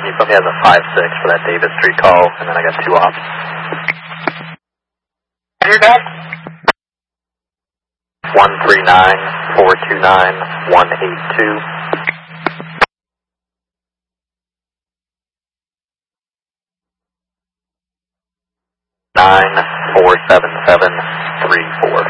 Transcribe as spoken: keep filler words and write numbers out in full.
you put me as a five six for that Davis Street call, and then I got two ops. Your dog? one three nine, four two nine, one eight two. nine four seven seven three four.